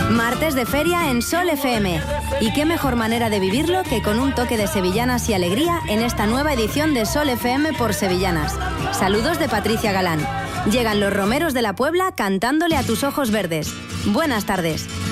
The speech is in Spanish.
Martes de feria en Sol FM. Y qué mejor manera de vivirlo que con un toque de sevillanas y alegría en esta nueva edición de Sol FM por Sevillanas. Saludos de Patricia Galán. Llegan los romeros de la Puebla cantándole a tus ojos verdes. Buenas tardes.